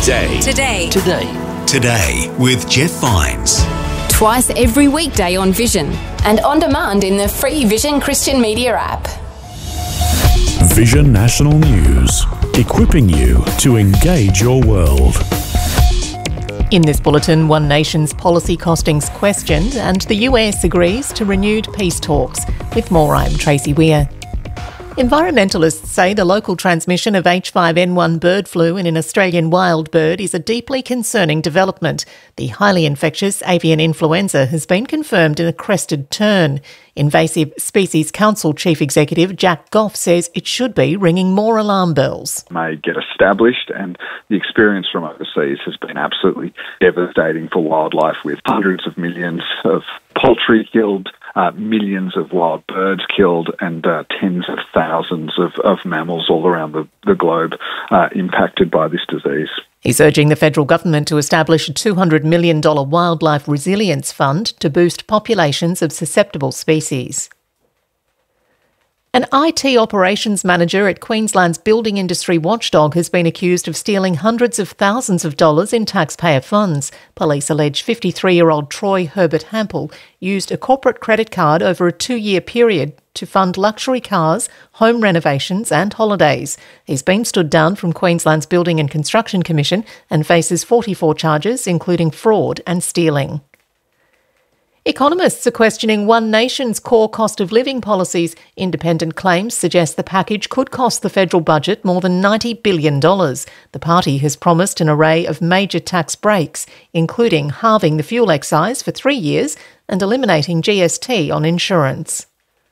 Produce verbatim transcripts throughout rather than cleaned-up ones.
Today. Today. Today. Today with Jeff Vines. Twice every weekday on Vision and on demand in the free Vision Christian Media app. Vision National News, equipping you to engage your world. In this bulletin, One Nation's policy costings questioned and the U S agrees to renewed peace talks. With more, I'm Tracy Weir. Environmentalists say the local transmission of H five N one bird flu in an Australian wild bird is a deeply concerning development. The highly infectious avian influenza has been confirmed in a crested tern. Invasive Species Council Chief Executive Jack Goff says it should be ringing more alarm bells. May get established, and the experience from overseas has been absolutely devastating for wildlife, with hundreds of millions of poultry killed, uh, millions of wild birds killed, and uh, tens of thousands of, of mammals all around the, the globe uh, impacted by this disease. He's urging the federal government to establish a two hundred million dollars wildlife resilience fund to boost populations of susceptible species. An I T operations manager at Queensland's building industry watchdog has been accused of stealing hundreds of thousands of dollars in taxpayer funds. Police allege fifty-three-year-old Troy Herbert Hampel used a corporate credit card over a two-year period to fund luxury cars, home renovations and holidays. He's been stood down from Queensland's Building and Construction Commission and faces forty-four charges, including fraud and stealing. Economists are questioning One Nation's core cost of living policies. Independent claims suggest the package could cost the federal budget more than ninety billion dollars. The party has promised an array of major tax breaks, including halving the fuel excise for three years and eliminating G S T on insurance.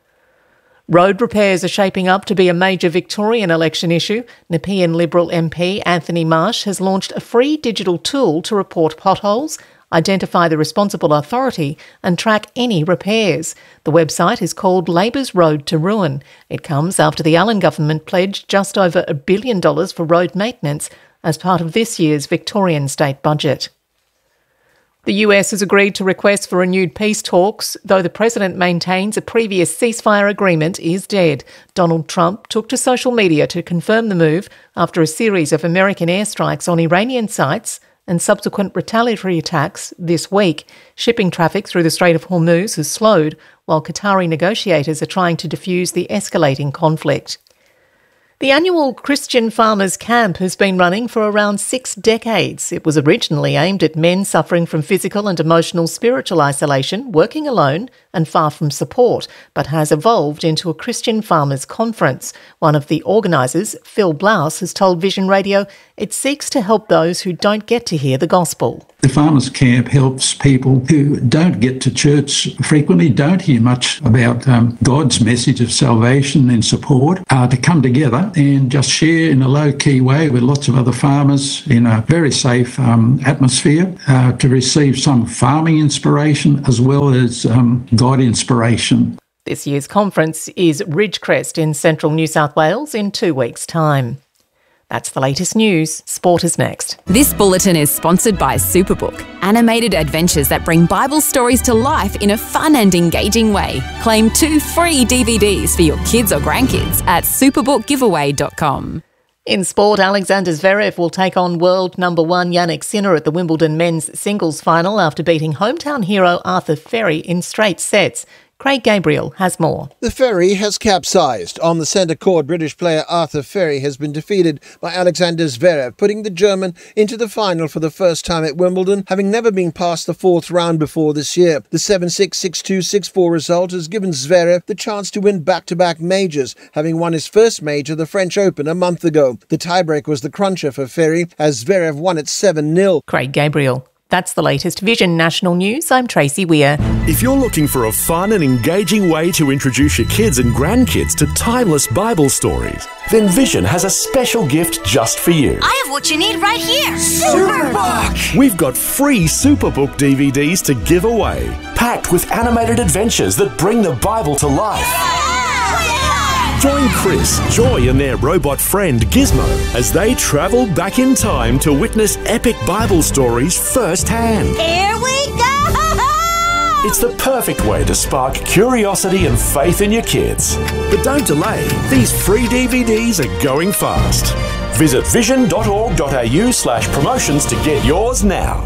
Road repairs are shaping up to be a major Victorian election issue. Nepean Liberal M P Anthony Marsh has launched a free digital tool to report potholes, identify the responsible authority and track any repairs. The website is called Labor's Road to Ruin. It comes after the Allen government pledged just over a billion dollars for road maintenance as part of this year's Victorian state budget. The U S has agreed to requests for renewed peace talks, though the president maintains a previous ceasefire agreement is dead. Donald Trump took to social media to confirm the move after a series of American airstrikes on Iranian sites and subsequent retaliatory attacks this week. Shipping traffic through the Strait of Hormuz has slowed, while Qatari negotiators are trying to defuse the escalating conflict. The annual Christian Farmers Camp has been running for around six decades. It was originally aimed at men suffering from physical and emotional spiritual isolation, working alone and far from support, but has evolved into a Christian Farmers Conference. One of the organisers, Phil Blouse, has told Vision Radio it seeks to help those who don't get to hear the gospel. The Farmers Camp helps people who don't get to church frequently, don't hear much about um, God's message of salvation and support, uh, to come together and just share in a low-key way with lots of other farmers in a very safe um, atmosphere, uh, to receive some farming inspiration as well as um, God inspiration. This year's conference is Ridgecrest in central New South Wales in two weeks' time. That's the latest news. Sport is next. This bulletin is sponsored by Superbook, animated adventures that bring Bible stories to life in a fun and engaging way. Claim two free D V Ds for your kids or grandkids at superbook giveaway dot com. In sport, Alexander Zverev will take on world number one Jannik Sinner at the Wimbledon men's singles final after beating hometown hero Arthur Ferry in straight sets. Craig Gabriel has more. The ferry has capsized. On the centre court, British player Arthur Ferry has been defeated by Alexander Zverev, putting the German into the final for the first time at Wimbledon, having never been past the fourth round before this year. The seven six, six two, six four result has given Zverev the chance to win back-to-back majors, having won his first major, the French Open, a month ago. The tiebreak was the cruncher for Ferry, as Zverev won at seven nil. Craig Gabriel. That's the latest Vision National News. I'm Tracy Weir. If you're looking for a fun and engaging way to introduce your kids and grandkids to timeless Bible stories, then Vision has a special gift just for you. I have what you need right here. Superbook! We've got free Superbook D V Ds to give away, packed with animated adventures that bring the Bible to life. Join Chris, Joy and their robot friend Gizmo as they travel back in time to witness epic Bible stories firsthand. Here we go! It's the perfect way to spark curiosity and faith in your kids. But don't delay, these free D V Ds are going fast. Visit vision.org.au slash promotions to get yours now.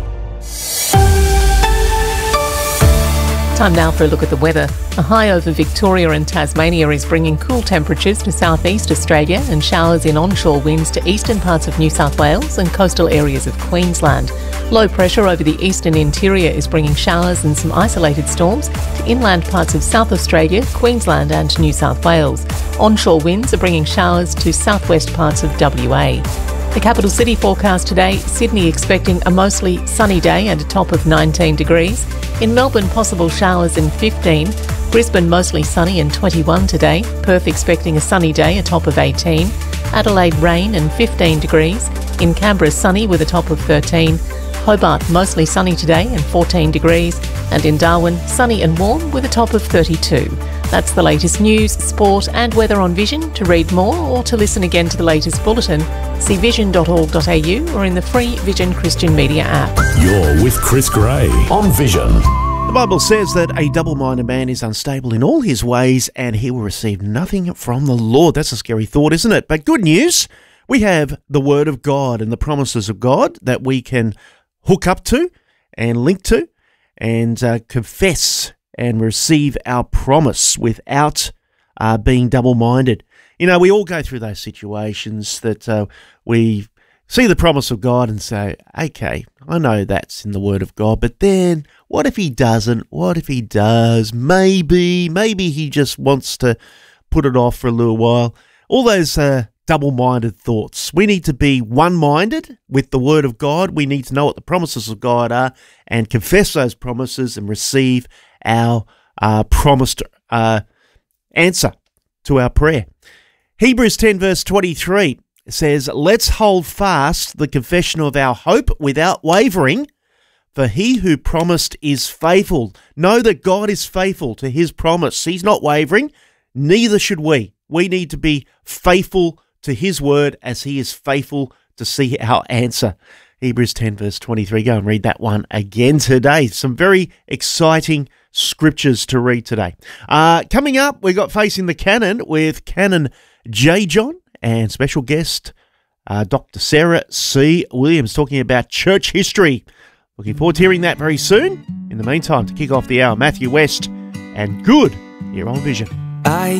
Time now for a look at the weather. A high over Victoria and Tasmania is bringing cool temperatures to southeast Australia and showers in onshore winds to eastern parts of New South Wales and coastal areas of Queensland. Low pressure over the eastern interior is bringing showers and some isolated storms to inland parts of South Australia, Queensland and New South Wales. Onshore winds are bringing showers to southwest parts of W A. The capital city forecast today, Sydney expecting a mostly sunny day and a top of nineteen degrees. In Melbourne, possible showers and fifteen. Brisbane, mostly sunny and twenty-one today. Perth expecting a sunny day, a top of eighteen. Adelaide, rain and fifteen degrees. In Canberra, sunny with a top of thirteen. Hobart, mostly sunny today and fourteen degrees. And in Darwin, sunny and warm with a top of thirty-two. That's the latest news, sport and weather on Vision. To read more or to listen again to the latest bulletin, see vision dot org dot a u or in the free Vision Christian Media app. You're with Chris Gray on Vision. The Bible says that a double-minded man is unstable in all his ways and he will receive nothing from the Lord. That's a scary thought, isn't it? But good news, we have the Word of God and the promises of God that we can hook up to and link to and uh, confess and receive our promise without uh, being double-minded. You know, we all go through those situations that uh, we see the promise of God and say, okay, I know that's in the Word of God, but then what if he doesn't? What if he does? Maybe, maybe he just wants to put it off for a little while. All those uh, double-minded thoughts. We need to be one-minded with the Word of God. We need to know what the promises of God are and confess those promises and receive our uh, promised uh, answer to our prayer. Hebrews ten verse twenty-three says, let's hold fast the confession of our hope without wavering, for he who promised is faithful. Know that God is faithful to his promise. He's not wavering, neither should we. We need to be faithful to his word as he is faithful to see our answer. Hebrews ten verse twenty-three. Go and read that one again today. Some very exciting scriptures to read today. Uh, coming up, we got Facing the Canon with Canon J. John and special guest uh, Doctor Sarah C. Williams talking about church history. Looking forward to hearing that very soon. In the meantime, to kick off the hour, Matthew West and Good here on Vision. I